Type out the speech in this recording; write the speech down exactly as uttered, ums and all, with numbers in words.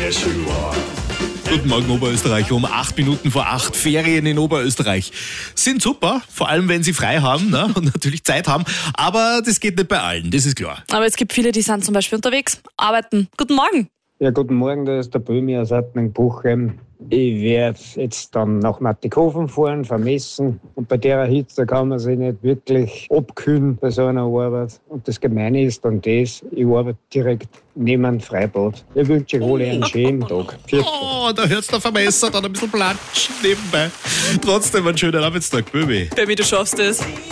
Guten Morgen Oberösterreich, um acht Minuten vor acht. Ferien in Oberösterreich sind super, vor allem wenn sie frei haben, ne? Und natürlich Zeit haben, aber das geht nicht bei allen, das ist klar. Aber es gibt viele, die sind zum Beispiel unterwegs, arbeiten. Guten Morgen. Ja, guten Morgen, da ist der Böhmi aus Attling-Buchem. Ich werde jetzt dann nach Mattighofen fahren, vermessen. Und bei der Hitze kann man sich nicht wirklich abkühlen bei so einer Arbeit. Und das Gemeine ist dann das, ich arbeite direkt neben einem Freibad. Ich wünsche euch alle einen schönen Tag. Viert Oh, da hört's der Vermesser, dann ein bisschen platschen nebenbei. Trotzdem einen schönen Arbeitstag, Böhmi. Baby, du schaffst es.